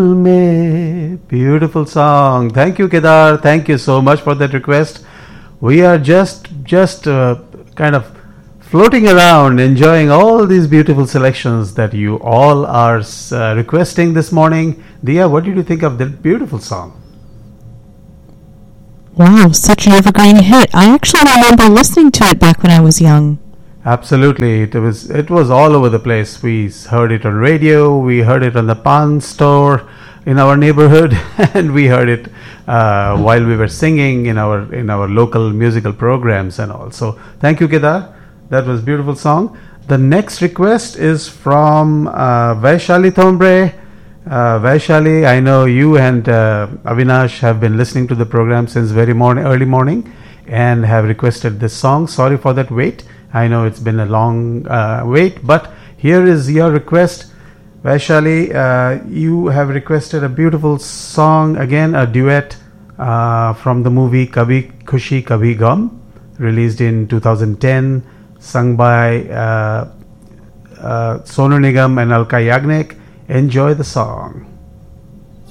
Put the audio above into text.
Mein. Beautiful song. Thank you, Kedar. Thank you so much for that request. We are just kind of floating around, enjoying all these beautiful selections that you all are requesting this morning. Dia, what did you think of that beautiful song? Wow, such an evergreen hit. I actually remember listening to it back when I was young. Absolutely, it was all over the place. We heard it on radio, we heard it on the pan store in our neighborhood, and we heard it while we were singing in our local musical programs and all. So thank you, Kedar. That was a beautiful song. The next request is from Vaishali Thombre. Vaishali, I know you and Avinash have been listening to the program since early morning and have requested this song. Sorry for that wait. I know it's been a long wait, but here is your request. Vaishali, you have requested a beautiful song, again a duet from the movie Kabhi Khushi Kabhi Gum, released in 2010, sung by Sonu Nigam and Alka Yagnik. Enjoy the song.